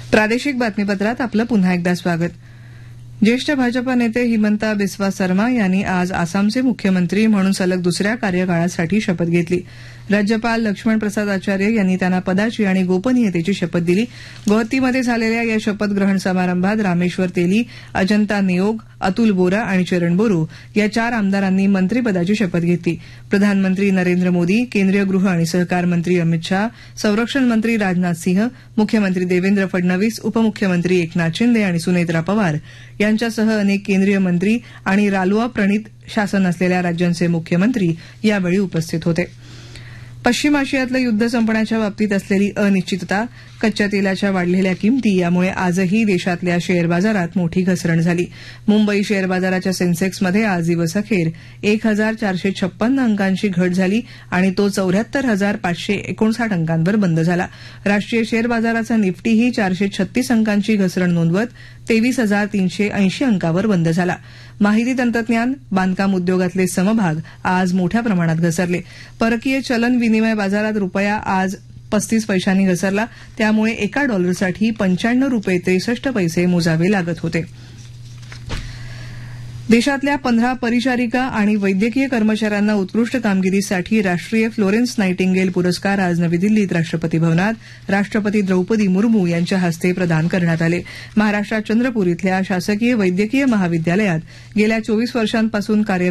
प्रादेशिक बातमीपत्रात आपलं पुन्हा एकदा स्वागत. ज्येष्ठ भाजपा नेते हिमंता बिस्वा सर्मा यांनी आज आसामचे मुख्यमंत्री म्हणून सलग दुसऱ्या कार्यकाळासाठी शपथ घेतली. राज्यपाल लक्ष्मण प्रसाद आचार्य यांनी त्यांना पदाची आणि गोपनीयतेची शपथ दिली. गुवाहाटीमध्ये झालेल्या या शपथ ग्रहण समारंभात रामेश्वर तेली, अजंता नेओग, अतुल बोरा आणि चरण बोरो या 4 आमदारांनी मंत्रिपदाची शपथ घेतली. प्रधानमंत्री नरेंद्र मोदी, केंद्रीय गृह आणि सहकार मंत्री अमित शाह, संरक्षण मंत्री राजनाथ सिंह, मुख्यमंत्री देवेंद्र फडणवीस, उपमुख्यमंत्री एकनाथ शिंदे आणि सुनेत्रा पवार यांच्यासह अनेक केंद्रीय मंत्री आणि रालोआ प्रणित शासन असलेल्या राज्यांचे मुख्यमंत्री यावेळी उपस्थित होते. पश्चिम आशियातलं युद्ध संपण्याच्या बाबतीत असलेली अनिश्चितता, कच्च्या तेलाच्या वाढलेल्या किमती यामुळे आजही देशातल्या शेअर बाजारात मोठी घसरण झाली. मुंबई शेअर बाजाराच्या सेन्सेक्समध्ये आज दिवसअखेर 1456 अंकांची घट झाली आणि तो 74,559 अंकांवर बंद झाला. राष्ट्रीय शेअर बाजाराचा निफ्टीही 436 अंकांची घसरण नोंदवत 23,380 अंकावर बंद झाला. माहिती तंत्रज्ञान, बांधकाम उद्योगातले समभाग आज मोठ्या प्रमाणात घसरले. परकीय चलन विनिमय बाजारात रुपया आज 35 पैशांनी घसरला. त्यामुळे एका डॉलरसाठी 95 रुपये 63 पैसे मोजावे लागत होते. देशातल्या 15 परिचारिका आणि वैद्यकीय कर्मचाऱ्यांना उत्कृष्ट कामगिरीसाठी राष्ट्रीय फ्लोरेन्स नायटिंगेल पुरस्कार आज नवी दिल्लीत राष्ट्रपती भवनात राष्ट्रपती द्रौपदी मुर्मू यांच्या हस्ते प्रदान करण्यात आले. महाराष्ट्रात चंद्रपूर इथल्या शासकीय वैद्यकीय महाविद्यालयात गेल्या 24 वर्षांपासून कार्यरत